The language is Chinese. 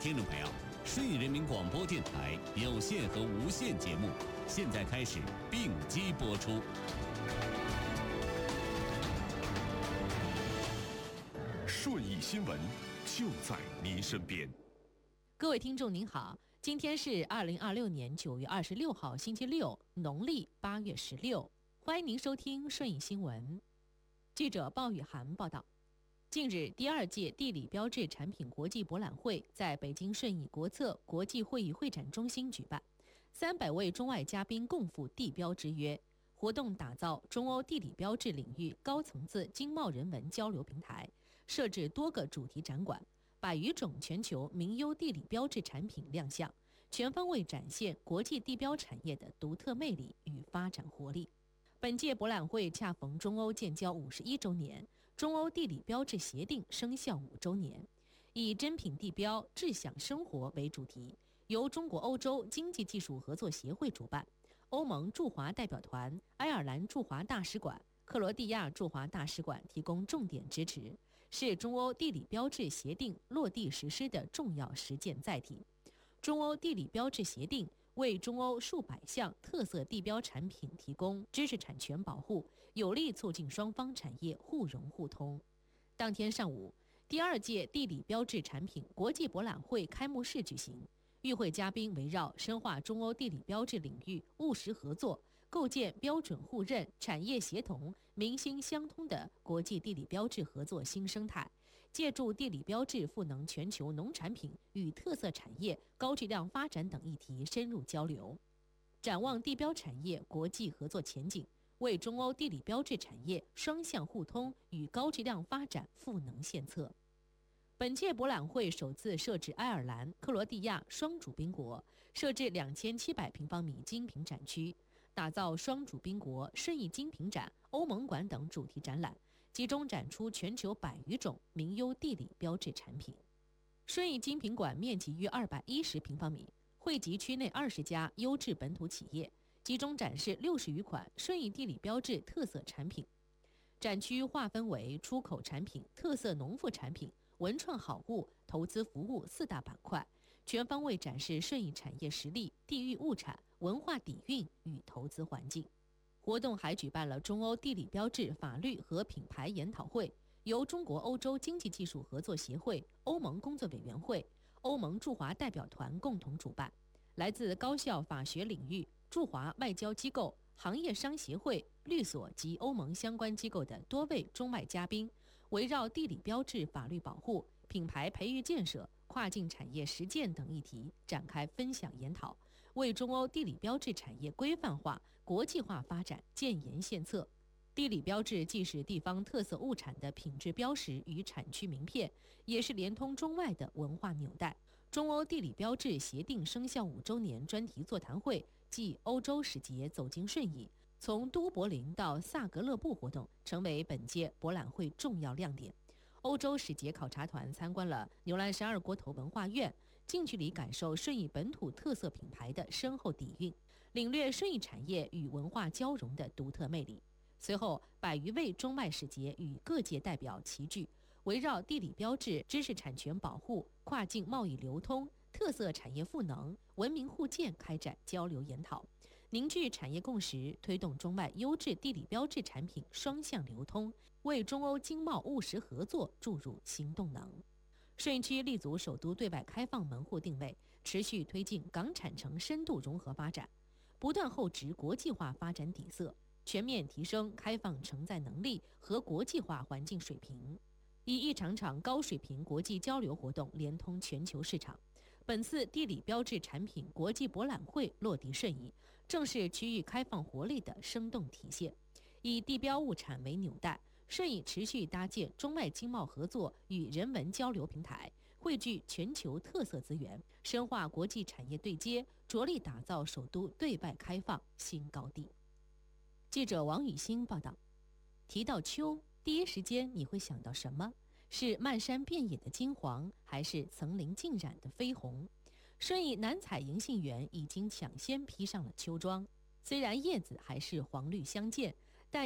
听众朋友，顺义人民广播电台有线和无线节目现在开始并机播出。 顺义新闻就在您身边。 各位听众您好，今天是2026年9月26号星期六，农历8月16，欢迎您收听顺义新闻。记者鲍雨涵报道。近日，第2届地理标志产品国际博览会在北京顺义国策国际会议会展中心举办，300位中外嘉宾共赴地标之约。活动打造中欧地理标志领域高层次经贸人文交流平台，设置多个主题展馆，100余种全球名优地理标志产品亮相，全方位展现国际地标产业的独特魅力与发展活力。本届博览会恰逢中欧建交51周年，中欧地理标志协定生效5周年，以珍品地标、志享生活为主题，由中国欧洲经济技术合作协会主办，欧盟驻华代表团、爱尔兰驻华大使馆、克罗地亚驻华大使馆提供重点支持，是中欧地理标志协定落地实施的重要实践载体。中欧地理标志协定为中欧数百项特色地标产品提供知识产权保护，有力促进双方产业互融互通。当天上午，第2届地理标志产品国际博览会开幕式举行，与会嘉宾围绕深化中欧地理标志领域务实合作，构建标准互认、产业协同、民心相通的国际地理标志合作新生态，借助地理标志赋能全球农产品与特色产业高质量发展等议题深入交流，展望地标产业国际合作前景，为中欧地理标志产业双向互通与高质量发展赋能献策。本届博览会首次设置爱尔兰、克罗地亚双主宾国，设置2700平方米精品展区，打造双主宾国顺义精品展、欧盟馆等主题展览，集中展出全球100余种名优地理标志产品。顺义精品馆面积约210平方米，汇集区内20家优质本土企业，集中展示60余款顺义地理标志特色产品。展区划分为出口产品、特色农副产品、文创好物、投资服务4大板块，全方位展示顺义产业实力、地域物产、文化底蕴与投资环境。活动还举办了中欧地理标志法律和品牌研讨会，由中国欧洲经济技术合作协会、欧盟工作委员会、欧盟驻华代表团共同主办，来自高校法学领域、驻华外交机构、行业商协会、律所及欧盟相关机构的多位中外嘉宾，围绕地理标志法律保护、品牌培育建设、跨境产业实践等议题展开分享研讨，为中欧地理标志产业规范化、国际化发展建言献策。地理标志既是地方特色物产的品质标识与产区名片，也是连通中外的文化纽带。中欧地理标志协定生效5周年专题座谈会暨欧洲使节走进顺义，从都柏林到萨格勒布活动成为本届博览会重要亮点。欧洲使节考察团参观了牛栏山2锅头文化院，近距离感受顺义本土特色品牌的深厚底蕴，领略顺义产业与文化交融的独特魅力。随后，100余位中外使节与各界代表齐聚，围绕地理标志、知识产权保护、跨境贸易流通、特色产业赋能、文明互鉴开展交流研讨，凝聚产业共识，推动中外优质地理标志产品双向流通，为中欧经贸务实合作注入新动能。顺义区立足首都对外开放门户定位，持续推进港产城深度融合发展，不断厚植国际化发展底色，全面提升开放承载能力和国际化环境水平，以一场场高水平国际交流活动连通全球市场。本次地理标志产品国际博览会落地顺义，正是区域开放活力的生动体现。以地标物产为纽带，顺义持续搭建中外经贸合作与人文交流平台，汇聚全球特色资源，深化国际产业对接，着力打造首都对外开放新高地。记者王雨欣报道。提到秋，第一时间你会想到什么？是漫山遍野的金黄，还是层林尽染的绯红？顺义南彩银杏园已经抢先披上了秋装，虽然叶子还是黄绿相间，